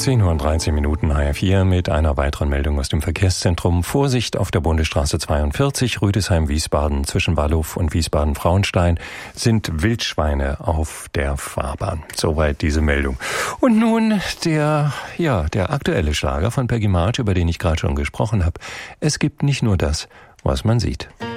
10:13 HR4 mit einer weiteren Meldung aus dem Verkehrszentrum. Vorsicht auf der Bundesstraße 42, Rüdesheim-Wiesbaden. Zwischen Wallow und Wiesbaden-Frauenstein sind Wildschweine auf der Fahrbahn. Soweit diese Meldung. Und nun der aktuelle Schlager von Peggy March, über den ich gerade schon gesprochen habe. Es gibt nicht nur das, was man sieht.